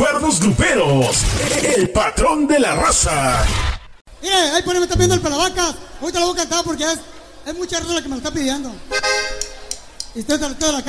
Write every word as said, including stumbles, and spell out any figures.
Cuernos Gruperos, el patrón de la raza. Mire, ahí por ahí me está pidiendo el Pelavacas. Ahorita lo voy a cantar porque es, es mucha raza la que me lo está pidiendo. Y estoy, estoy de la